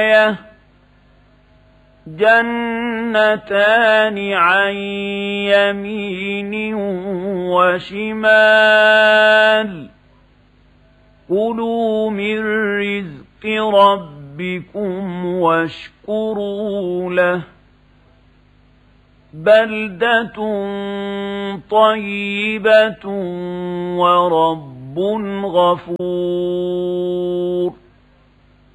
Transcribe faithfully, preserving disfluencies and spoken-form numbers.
جنتان عن يمين وشمال كلوا من رزق ربكم واشكروا له بلدة طيبة ورب غفور